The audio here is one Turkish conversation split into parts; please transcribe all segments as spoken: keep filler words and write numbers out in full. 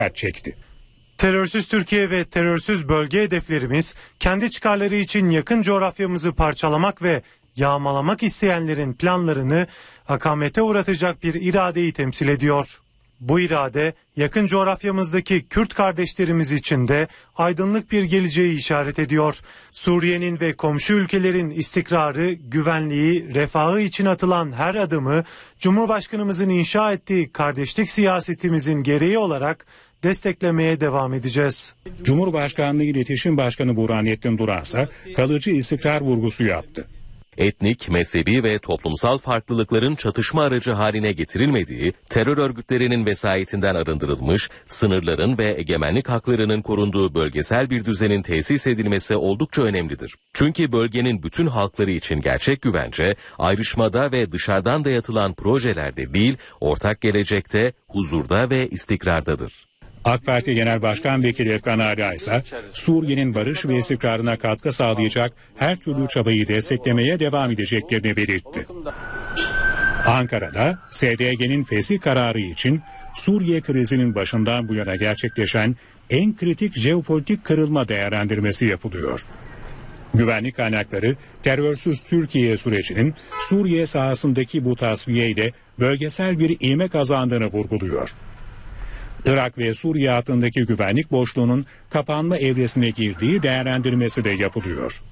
çekti. Terörsüz Türkiye ve terörsüz bölge hedeflerimiz kendi çıkarları için yakın coğrafyamızı parçalamak ve yağmalamak isteyenlerin planlarını akamete uğratacak bir iradeyi temsil ediyor. Bu irade yakın coğrafyamızdaki Kürt kardeşlerimiz için de aydınlık bir geleceği işaret ediyor. Suriye'nin ve komşu ülkelerin istikrarı, güvenliği, refahı için atılan her adımı Cumhurbaşkanımızın inşa ettiği kardeşlik siyasetimizin gereği olarak desteklemeye devam edeceğiz. Cumhurbaşkanlığı İletişim Başkanı Burhanettin Duran ise kalıcı istikrar vurgusu yaptı. Etnik, mezhebi ve toplumsal farklılıkların çatışma aracı haline getirilmediği, terör örgütlerinin vesayetinden arındırılmış, sınırların ve egemenlik haklarının korunduğu bölgesel bir düzenin tesis edilmesi oldukça önemlidir. Çünkü bölgenin bütün halkları için gerçek güvence, ayrışmada ve dışarıdan dayatılan projelerde değil, ortak gelecekte, huzurda ve istikrardadır. AK Parti Genel Başkan Vekili Efkan Ala ise Suriye'nin barış ve istikrarına katkı sağlayacak her türlü çabayı desteklemeye devam edeceklerini belirtti. Ankara'da S D G'nin fesih kararı için Suriye krizinin başından bu yana gerçekleşen en kritik jeopolitik kırılma değerlendirmesi yapılıyor. Güvenlik kaynakları terörsüz Türkiye sürecinin Suriye sahasındaki bu tasfiyeyle bölgesel bir ivme kazandığını vurguluyor. Irak ve Suriye hattındaki güvenlik boşluğunun kapanma evresine girdiği değerlendirmesi de yapılıyor.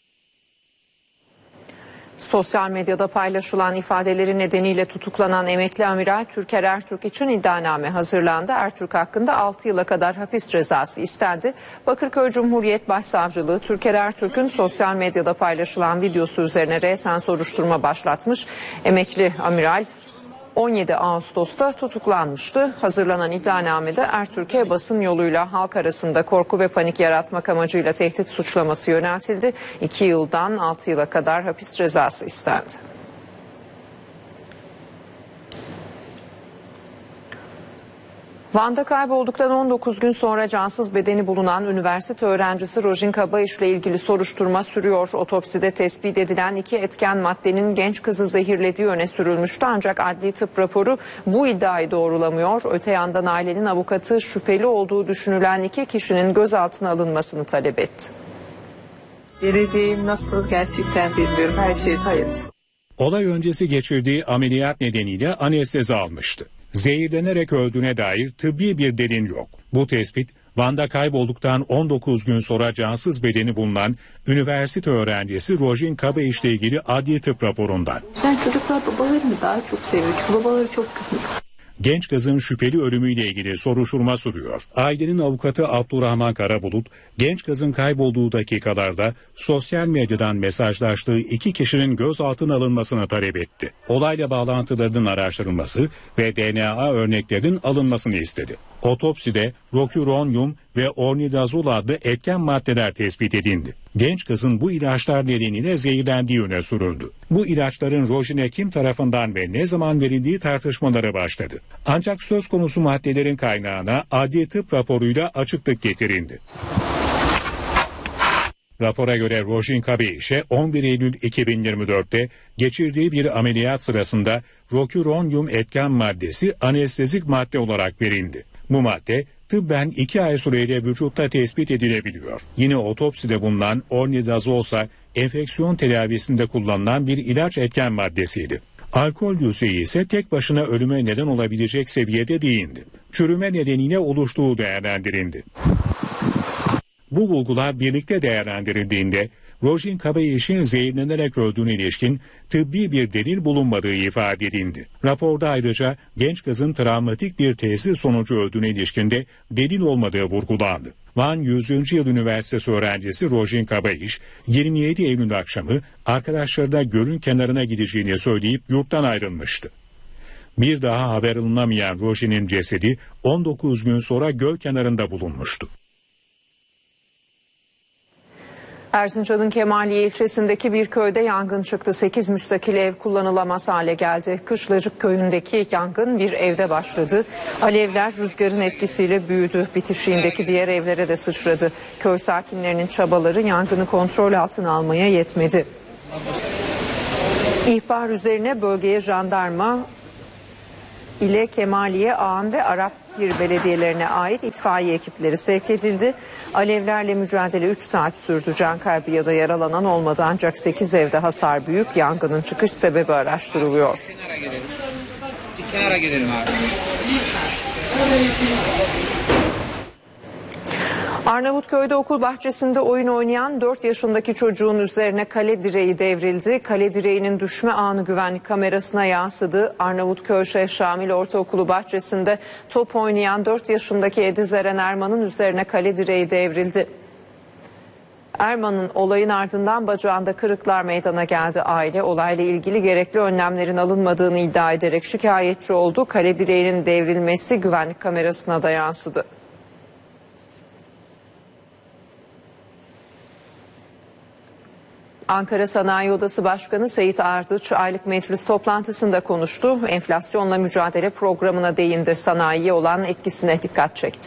Sosyal medyada paylaşılan ifadeleri nedeniyle tutuklanan emekli amiral Türker Ertürk için iddianame hazırlandı. Ertürk hakkında altı yıla kadar hapis cezası istendi. Bakırköy Cumhuriyet Başsavcılığı Türker Ertürk'ün sosyal medyada paylaşılan videosu üzerine resen soruşturma başlatmış. Emekli amiral on yedi Ağustos'ta tutuklanmıştı. Hazırlanan iddianamede Ertürk'e basın yoluyla halk arasında korku ve panik yaratmak amacıyla tehdit suçlaması yöneltildi. iki yıldan altı yıla kadar hapis cezası istendi. Van'da kaybolduktan on dokuz gün sonra cansız bedeni bulunan üniversite öğrencisi Rojin Kabayiş ile ilgili soruşturma sürüyor. Otopside tespit edilen iki etken maddenin genç kızı zehirlediği öne sürülmüştü. Ancak adli tıp raporu bu iddiayı doğrulamıyor. Öte yandan ailenin avukatı şüpheli olduğu düşünülen iki kişinin gözaltına alınmasını talep etti. Geleceğim nasıl gerçekten bilmiyorum. Her şey hayırlısı. Olay öncesi geçirdiği ameliyat nedeniyle anestezi almıştı. Zehirlenerek öldüğüne dair tıbbi bir delil yok. Bu tespit Van'da kaybolduktan on dokuz gün sonra cansız bedeni bulunan üniversite öğrencisi Rojin Kabayiş ile ilgili adli tıp raporundan. Sen çocuklar babalarını daha çok seviyor çünkü babaları çok kızmış. Genç kızın şüpheli ölümüyle ilgili soruşturma sürüyor. Ailenin avukatı Abdurrahman Karabulut, genç kızın kaybolduğu dakikalarda sosyal medyadan mesajlaştığı iki kişinin gözaltına alınmasını talep etti. Olayla bağlantılarının araştırılması ve D N A örneklerinin alınmasını istedi. Otopside roküronyum ve ornidazol adlı etken maddeler tespit edildi. Genç kızın bu ilaçlar nedeniyle zehirlendiği öne sürüldü. Bu ilaçların Rojin'e kim tarafından ve ne zaman verildiği tartışmaları başladı. Ancak söz konusu maddelerin kaynağına adli tıp raporuyla açıklık getirildi. Rapora göre Rojin Kabeyiş'e on bir Eylül iki bin yirmi dörtte geçirdiği bir ameliyat sırasında roküronyum etken maddesi anestezik madde olarak verildi. Bu madde tıbben iki ay süreyle vücutta tespit edilebiliyor. Yine otopside bulunan ornidazol ise enfeksiyon tedavisinde kullanılan bir ilaç etken maddesiydi. Alkol düzeyi ise tek başına ölüme neden olabilecek seviyede değildi. Çürüme nedeniyle oluştuğu değerlendirildi. Bu bulgular birlikte değerlendirildiğinde Rojin Kabayiş'in zehirlenerek öldüğüne ilişkin tıbbi bir delil bulunmadığı ifade edildi. Raporda ayrıca genç kızın travmatik bir tesis sonucu öldüğüne ilişkin de delil olmadığı vurgulandı. Van yüzüncü Yıl Üniversitesi öğrencisi Rojin Kabayiş yirmi yedi Eylül akşamı arkadaşlarına gölün kenarına gideceğini söyleyip yurttan ayrılmıştı. Bir daha haber alınamayan Rojin'in cesedi on dokuz gün sonra göl kenarında bulunmuştu. Erzincan'ın Kemaliye ilçesindeki bir köyde yangın çıktı. sekiz müstakil ev kullanılamaz hale geldi. Kışlacık köyündeki yangın bir evde başladı. Alevler rüzgarın etkisiyle büyüdü. Bitişiğindeki diğer evlere de sıçradı. Köy sakinlerinin çabaları yangını kontrol altına almaya yetmedi. İhbar üzerine bölgeye jandarma ile Kemaliye Ağan ve Arap şehir belediyelerine ait itfaiye ekipleri sevk edildi. Alevlerle mücadele üç saat sürdü. Can kaybı ya da yaralanan olmadı ancak sekiz evde hasar büyük. Yangının çıkış sebebi araştırılıyor. Kenara gidelim. Kenara gidelim abi. Arnavutköy'de okul bahçesinde oyun oynayan dört yaşındaki çocuğun üzerine kale direği devrildi. Kale direğinin düşme anı güvenlik kamerasına yansıdı. Arnavutköy Şeyh Şamil Ortaokulu bahçesinde top oynayan dört yaşındaki Ediz Eren Erman'ın üzerine kale direği devrildi. Erman'ın olayın ardından bacağında kırıklar meydana geldi. Aile olayla ilgili gerekli önlemlerin alınmadığını iddia ederek şikayetçi oldu. Kale direğinin devrilmesi güvenlik kamerasına da yansıdı. Ankara Sanayi Odası Başkanı Seyit Ardıç aylık meclis toplantısında konuştu. Enflasyonla mücadele programına değindi. Sanayiye olan etkisine dikkat çekti.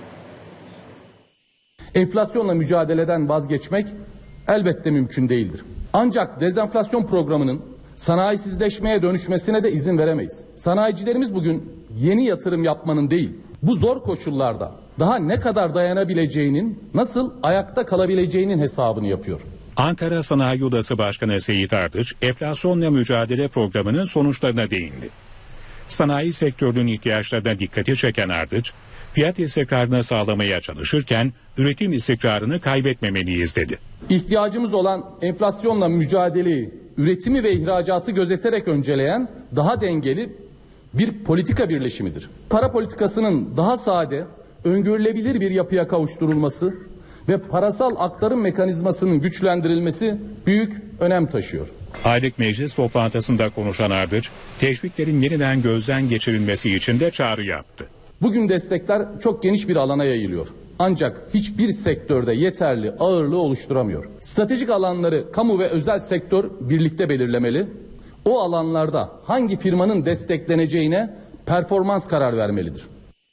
Enflasyonla mücadeleden vazgeçmek elbette mümkün değildir. Ancak dezenflasyon programının sanayisizleşmeye dönüşmesine de izin veremeyiz. Sanayicilerimiz bugün yeni yatırım yapmanın değil, bu zor koşullarda daha ne kadar dayanabileceğinin, nasıl ayakta kalabileceğinin hesabını yapıyor. Ankara Sanayi Odası Başkanı Seyit Ardıç, enflasyonla mücadele programının sonuçlarına değindi. Sanayi sektörünün ihtiyaçlarına dikkati çeken Ardıç, fiyat istikrarını sağlamaya çalışırken üretim istikrarını kaybetmemeliyiz dedi. İhtiyacımız olan enflasyonla mücadeleyi, üretimi ve ihracatı gözeterek önceleyen daha dengeli bir politika birleşimidir. Para politikasının daha sade, öngörülebilir bir yapıya kavuşturulması ve parasal aktarım mekanizmasının güçlendirilmesi büyük önem taşıyor. Aylık meclis toplantısında konuşan Ardıç, teşviklerin yeniden gözden geçirilmesi için de çağrı yaptı. Bugün destekler çok geniş bir alana yayılıyor. Ancak hiçbir sektörde yeterli ağırlığı oluşturamıyor. Stratejik alanları kamu ve özel sektör birlikte belirlemeli. O alanlarda hangi firmanın destekleneceğine performans karar vermelidir.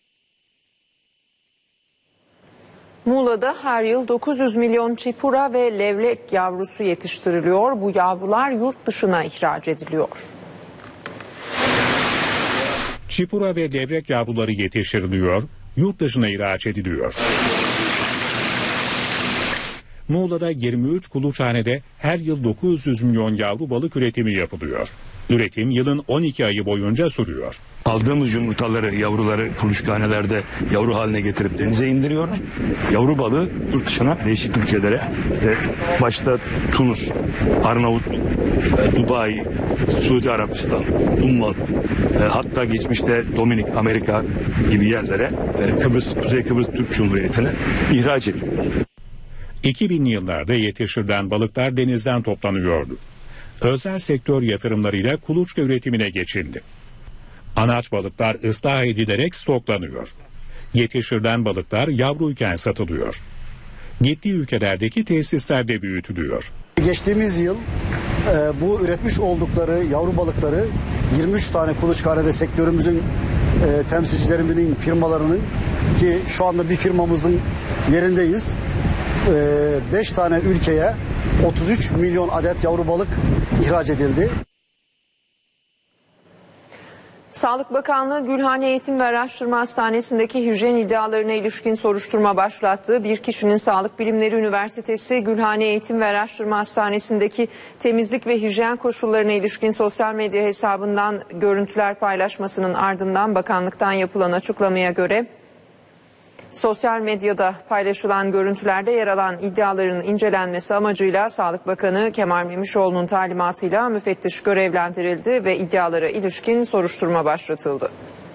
Muğla'da her yıl dokuz yüz milyon çipura ve levrek yavrusu yetiştiriliyor. Bu yavrular yurt dışına ihraç ediliyor. Çipura ve levrek yavruları yetiştiriliyor, yurt dışına ihraç ediliyor. Muğla'da yirmi üç kuluçhanede her yıl dokuz yüz milyon yavru balık üretimi yapılıyor. Üretim yılın on iki ayı boyunca sürüyor. Aldığımız yumurtaları, yavruları kuluçkanelerde yavru haline getirip denize indiriyoruz. Yavru balığı yurt dışına, değişik ülkelere, işte başta Tunus, Arnavutluk, Dubai, Suudi Arabistan, Umman, hatta geçmişte Dominik, Amerika gibi yerlere, Kıbrıs, Kuzey Kıbrıs Türk Cumhuriyeti'ne ihraç ediliyor. iki binli yıllarda yetiştirilen balıklar denizden toplanıyordu. Özel sektör yatırımlarıyla kuluçka üretimine geçildi. Anaç balıklar ıslah edilerek stoklanıyor. Yetiştirilen balıklar yavruyken satılıyor. Gittiği ülkelerdeki tesislerde büyütülüyor. Geçtiğimiz yıl e, bu üretmiş oldukları yavru balıkları yirmi üç tane kuluçkanede sektörümüzün e, temsilcilerinin firmalarının, ki şu anda bir firmamızın yerindeyiz, beş tane ülkeye otuz üç milyon adet yavru balık ihraç edildi. Sağlık Bakanlığı Gülhane Eğitim ve Araştırma Hastanesi'ndeki hijyen iddialarına ilişkin soruşturma başlattı. Bir kişinin Sağlık Bilimleri Üniversitesi Gülhane Eğitim ve Araştırma Hastanesi'ndeki temizlik ve hijyen koşullarına ilişkin sosyal medya hesabından görüntüler paylaşmasının ardından bakanlıktan yapılan açıklamaya göre sosyal medyada paylaşılan görüntülerde yer alan iddiaların incelenmesi amacıyla Sağlık Bakanı Kemal Memişoğlu'nun talimatıyla müfettiş görevlendirildi ve iddialara ilişkin soruşturma başlatıldı.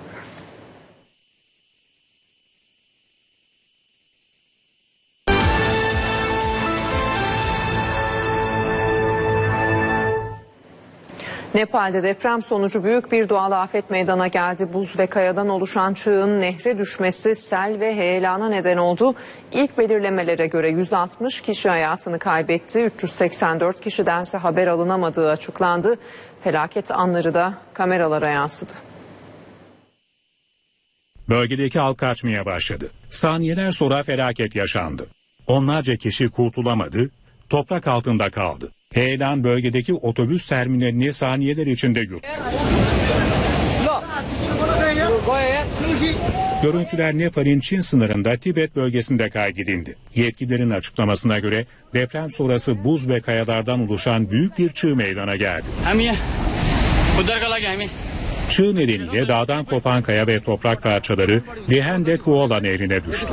Nepal'de deprem sonucu büyük bir doğal afet meydana geldi. Buz ve kayadan oluşan çığın nehre düşmesi sel ve heyelana neden oldu. İlk belirlemelere göre yüz altmış kişi hayatını kaybetti. üç yüz seksen dört kişidense haber alınamadığı açıklandı. Felaket anları da kameralara yansıdı. Bölgedeki halk kaçmaya başladı. Saniyeler sonra felaket yaşandı. Onlarca kişi kurtulamadı, toprak altında kaldı. Heyelan bölgedeki otobüs terminalini saniyeler içinde yuttu. Görüntüler Nepal'in Çin sınırında Tibet bölgesinde kaydedildi. Yetkililerin açıklamasına göre deprem sonrası buz ve kayalardan oluşan büyük bir çığ meydana geldi. Çığ nedeniyle dağdan kopan kaya ve toprak parçaları Lehende Kuala Nehri'ne düştü.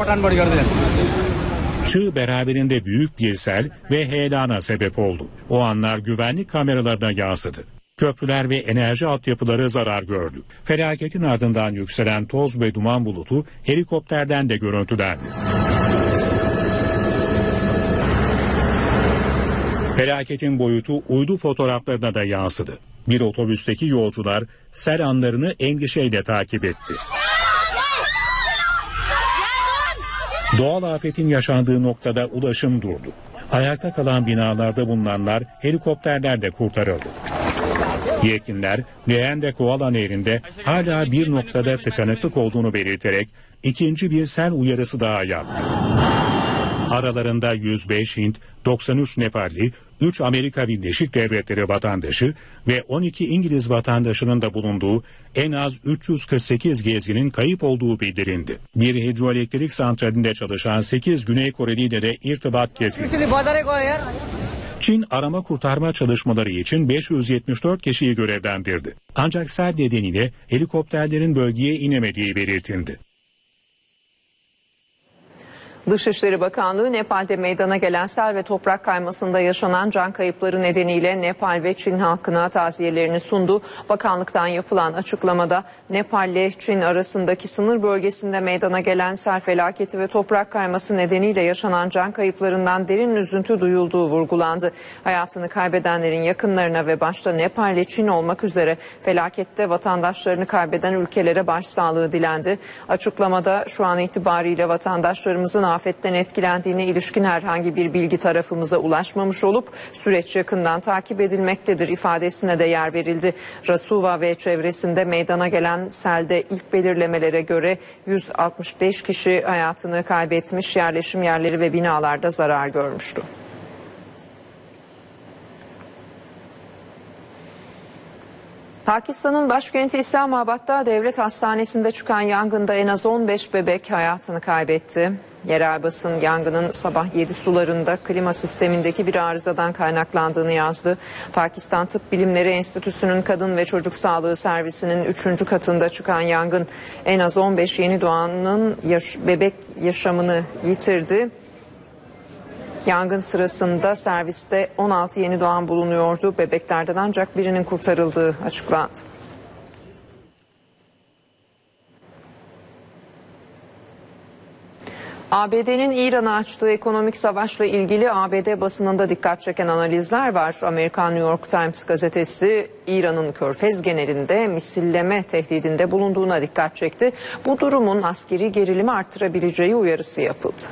Çığ beraberinde büyük bir sel ve heyelana sebep oldu. O anlar güvenlik kameralarına yansıdı. Köprüler ve enerji altyapıları zarar gördü. Felaketin ardından yükselen toz ve duman bulutu helikopterden de görüntülendi. Felaketin boyutu uydu fotoğraflarına da yansıdı. Bir otobüsteki yolcular sel anlarını endişeyle takip etti. Doğal afetin yaşandığı noktada ulaşım durdu. Ayakta kalan binalarda bulunanlar helikopterlerle kurtarıldı. Yetkililer Lehende Kuala Nehri'nde hala bir noktada tıkanıklık olduğunu belirterek ikinci bir sel uyarısı daha yaptı. Aralarında yüz beş Hint, doksan üç Nepalli, üç Amerika Birleşik Devletleri vatandaşı ve on iki İngiliz vatandaşının da bulunduğu en az üç yüz kırk sekiz gezginin kayıp olduğu bildirildi. Bir hidroelektrik santralinde çalışan sekiz Güney Koreli ile de irtibat kesildi. Çin arama kurtarma çalışmaları için beş yüz yetmiş dört kişiyi görevlendirdi. Ancak sel nedeniyle helikopterlerin bölgeye inemediği belirtildi. Dışişleri Bakanlığı Nepal'de meydana gelen sel ve toprak kaymasında yaşanan can kayıpları nedeniyle Nepal ve Çin halkına taziyelerini sundu. Bakanlıktan yapılan açıklamada Nepal ile Çin arasındaki sınır bölgesinde meydana gelen sel felaketi ve toprak kayması nedeniyle yaşanan can kayıplarından derin üzüntü duyulduğu vurgulandı. Hayatını kaybedenlerin yakınlarına ve başta Nepal ile Çin olmak üzere felakette vatandaşlarını kaybeden ülkelere başsağlığı dilendi. Açıklamada şu an itibariyle vatandaşlarımızın afetten etkilendiğine ilişkin herhangi bir bilgi tarafımıza ulaşmamış olup süreç yakından takip edilmektedir ifadesine de yer verildi. Rasuva ve çevresinde meydana gelen selde ilk belirlemelere göre yüz altmış beş kişi hayatını kaybetmiş, yerleşim yerleri ve binalarda zarar görmüştü. Pakistan'ın başkenti İslamabad'da devlet hastanesinde çıkan yangında en az on beş bebek hayatını kaybetti. Yerel basın yangının sabah yedi sularında klima sistemindeki bir arızadan kaynaklandığını yazdı. Pakistan Tıp Bilimleri Enstitüsü'nün kadın ve çocuk sağlığı servisinin üçüncü katında çıkan yangın en az on beş yeni doğanın yaş- bebek yaşamını yitirdi. Yangın sırasında serviste on altı yeni doğan bulunuyordu. Bebeklerden ancak birinin kurtarıldığı açıklandı. A B D'nin İran'a açtığı ekonomik savaşla ilgili A B D basınında dikkat çeken analizler var. Amerikan New York Times gazetesi İran'ın Körfez genelinde misilleme tehdidinde bulunduğuna dikkat çekti. Bu durumun askeri gerilimi arttırabileceği uyarısı yapıldı.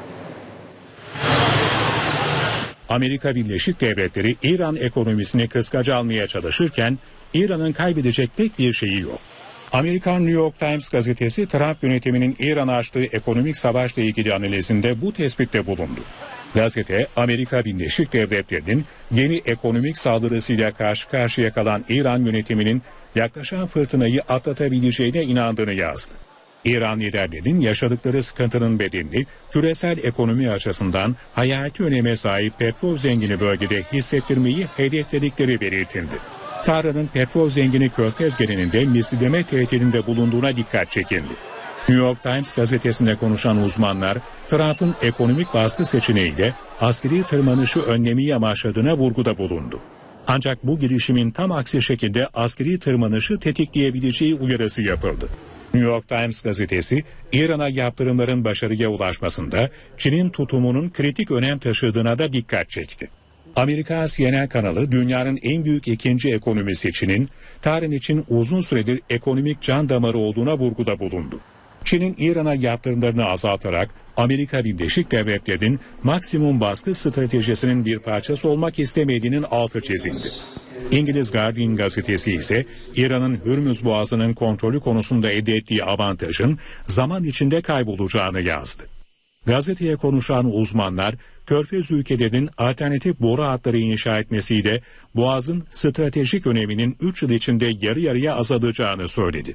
Amerika Birleşik Devletleri İran ekonomisini kıskaca almaya çalışırken İran'ın kaybedecek pek bir şeyi yok. Amerikan New York Times gazetesi Trump yönetiminin İran'a açtığı ekonomik savaşla ilgili analizinde bu tespitte bulundu. Gazete, Amerika Birleşik Devletleri'nin yeni ekonomik saldırısıyla karşı karşıya kalan İran yönetiminin yaklaşan fırtınayı atlatabileceğine inandığını yazdı. İran liderlerinin yaşadıkları sıkıntının bedelini küresel ekonomi açısından hayati öneme sahip petrol zengini bölgede hissettirmeyi hedefledikleri belirtildi. Tahran'ın petrol zengini Körfez genelinde misilleme tehdidinde bulunduğuna dikkat çekildi. New York Times gazetesinde konuşan uzmanlar, Trump'ın ekonomik baskı seçeneğiyle askeri tırmanışı önlemeyi amaçladığına vurguda bulundu. Ancak bu girişimin tam aksi şekilde askeri tırmanışı tetikleyebileceği uyarısı yapıldı. New York Times gazetesi, İran'a yaptırımların başarıya ulaşmasında Çin'in tutumunun kritik önem taşıdığına da dikkat çekti. Amerika C N N kanalı dünyanın en büyük ikinci ekonomisi Çin'in, Tahran için uzun süredir ekonomik can damarı olduğuna vurguda bulundu. Çin'in İran'a yaptırımlarını azaltarak Amerika Birleşik Devletleri'nin maksimum baskı stratejisinin bir parçası olmak istemediğinin altı çizildi. İngiliz Guardian gazetesi ise İran'ın Hürmüz Boğazı'nın kontrolü konusunda elde ettiği avantajın zaman içinde kaybolacağını yazdı. Gazeteye konuşan uzmanlar, Körfez ülkelerinin alternatif boru hatları inşa etmesiyle Boğaz'ın stratejik öneminin üç yıl içinde yarı yarıya azalacağını söyledi.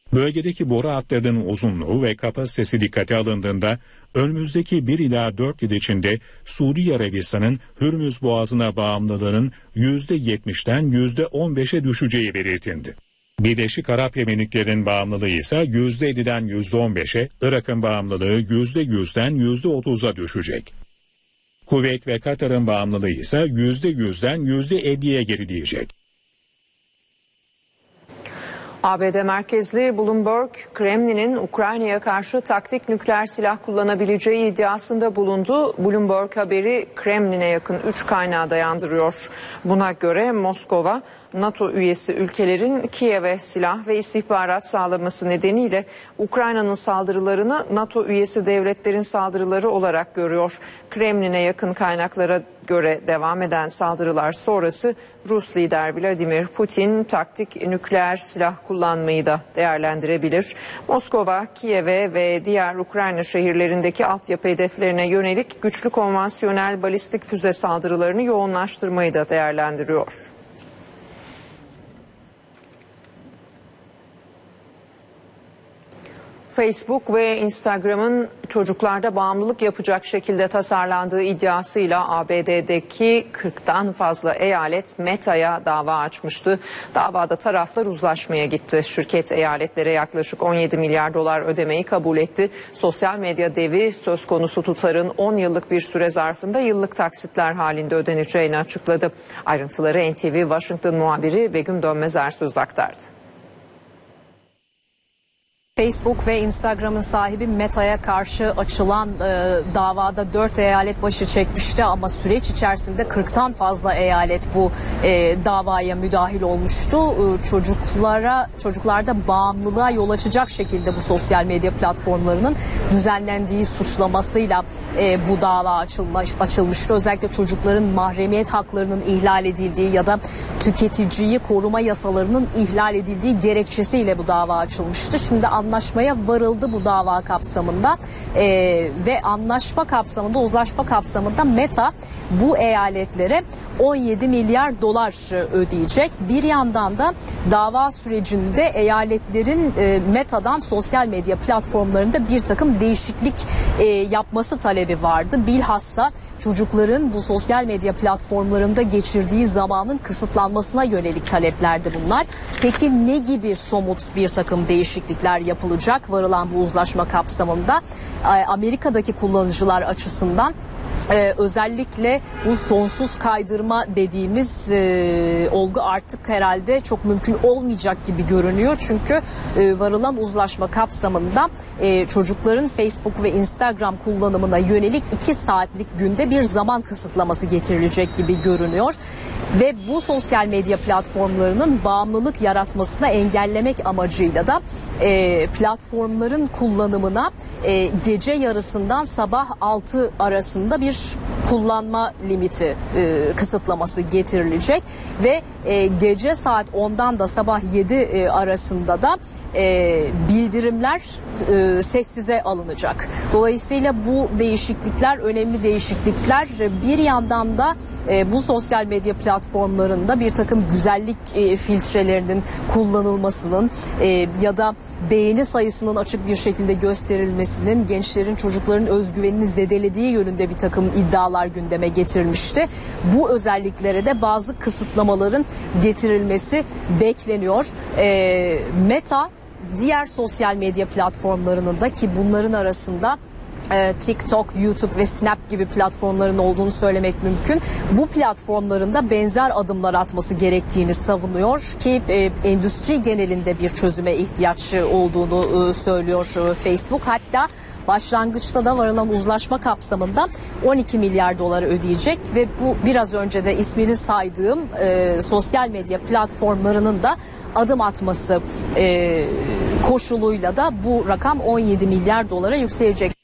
Bölgedeki boru hatlarının uzunluğu ve kapasitesi dikkate alındığında önümüzdeki bir ila dört yıl içinde Suudi Arabistan'ın Hürmüz Boğazı'na bağımlılığının yüzde yetmişten yüzde on beşe düşeceği belirtildi. Birleşik Arap Emirlikleri'nin bağımlılığı ise yüzde elliden yüzde on beşe, Irak'ın bağımlılığı yüzde yüzden yüzde otuza düşecek. Kuveyt ve Katar'ın bağımlılığı ise yüzde yüzden yüzde elliye gerileyecek. A B D merkezli Bloomberg, Kremlin'in Ukrayna'ya karşı taktik nükleer silah kullanabileceği iddiasında bulundu. Bloomberg haberi Kremlin'e yakın üç kaynağı dayandırıyor. Buna göre Moskova, NATO üyesi ülkelerin Kiev'e silah ve istihbarat sağlaması nedeniyle Ukrayna'nın saldırılarını NATO üyesi devletlerin saldırıları olarak görüyor. Kremlin'e yakın kaynaklara göre devam eden saldırılar sonrası Rus lider Vladimir Putin taktik nükleer silah kullanmayı da değerlendirebilir. Moskova, Kiev'e ve diğer Ukrayna şehirlerindeki altyapı hedeflerine yönelik güçlü konvansiyonel balistik füze saldırılarını yoğunlaştırmayı da değerlendiriyor. Facebook ve Instagram'ın çocuklarda bağımlılık yapacak şekilde tasarlandığı iddiasıyla A B D'deki kırktan fazla eyalet Meta'ya dava açmıştı. Davada taraflar uzlaşmaya gitti. Şirket eyaletlere yaklaşık on yedi milyar dolar ödemeyi kabul etti. Sosyal medya devi söz konusu tutarın on yıllık bir süre zarfında yıllık taksitler halinde ödeneceğini açıkladı. Ayrıntıları N T V Washington muhabiri Begüm Dönmez söz aktardı. Facebook ve Instagram'ın sahibi Meta'ya karşı açılan e, davada dört eyalet başı çekmişti ama süreç içerisinde kırktan fazla eyalet bu e, davaya müdahil olmuştu. E, çocuklara çocuklarda bağımlılığa yol açacak şekilde bu sosyal medya platformlarının düzenlendiği suçlamasıyla e, bu dava açılmış, açılmıştı. Özellikle çocukların mahremiyet haklarının ihlal edildiği ya da tüketiciyi koruma yasalarının ihlal edildiği gerekçesiyle bu dava açılmıştı. Şimdi anlaşmaya varıldı bu dava kapsamında ee, ve anlaşma kapsamında, uzlaşma kapsamında Meta bu eyaletlere on yedi milyar dolar ödeyecek. Bir yandan da dava sürecinde eyaletlerin e, Meta'dan sosyal medya platformlarında bir takım değişiklik e, yapması talebi vardı. Bilhassa çocukların bu sosyal medya platformlarında geçirdiği zamanın kısıtlanmasına yönelik taleplerdi bunlar. Peki ne gibi somut bir takım değişiklikler yapılacak varılan bu uzlaşma kapsamında? Amerika'daki kullanıcılar açısından Ee, özellikle bu sonsuz kaydırma dediğimiz e, olgu artık herhalde çok mümkün olmayacak gibi görünüyor. Çünkü e, varılan uzlaşma kapsamında e, çocukların Facebook ve Instagram kullanımına yönelik iki saatlik günde bir zaman kısıtlaması getirilecek gibi görünüyor. Ve bu sosyal medya platformlarının bağımlılık yaratmasına engellemek amacıyla da e, platformların kullanımına e, gece yarısından sabah altı arasında bir kullanma limiti e, kısıtlaması getirilecek ve e, gece saat ondan da sabah yedi e, arasında da e, bildirimler e, sessize alınacak. Dolayısıyla bu değişiklikler önemli değişiklikler. Bir yandan da e, bu sosyal medya platformlarında bir takım güzellik e, filtrelerinin kullanılmasının e, ya da beğeni sayısının açık bir şekilde gösterilmesinin gençlerin, çocukların özgüvenini zedelediği yönünde bir takım iddialar gündeme getirilmişti. Bu özelliklere de bazı kısıtlamaların getirilmesi bekleniyor. E, Meta diğer sosyal medya platformlarının da, ki bunların arasında TikTok, YouTube ve Snap gibi platformların olduğunu söylemek mümkün. Bu platformların da benzer adımlar atması gerektiğini savunuyor ki e, endüstri genelinde bir çözüme ihtiyaç olduğunu e, söylüyor e, Facebook. Hatta başlangıçta da varılan uzlaşma kapsamında on iki milyar doları ödeyecek ve bu biraz önce de ismini saydığım e, sosyal medya platformlarının da adım atması e, koşuluyla da bu rakam on yedi milyar dolara yükselecek.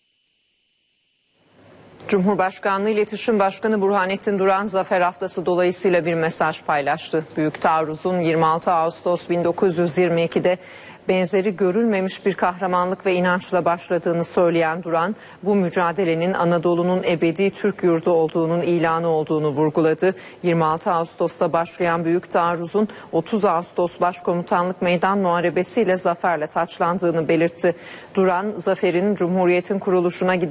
Cumhurbaşkanlığı İletişim Başkanı Burhanettin Duran Zafer Haftası dolayısıyla bir mesaj paylaştı. Büyük taarruzun yirmi altı Ağustos bin dokuz yüz yirmi ikide benzeri görülmemiş bir kahramanlık ve inançla başladığını söyleyen Duran, bu mücadelenin Anadolu'nun ebedi Türk yurdu olduğunun ilanı olduğunu vurguladı. yirmi altı Ağustos'ta başlayan büyük taarruzun otuz Ağustos Başkomutanlık Meydan Muharebesiyle zaferle taçlandığını belirtti. Duran, zaferin Cumhuriyet'in kuruluşuna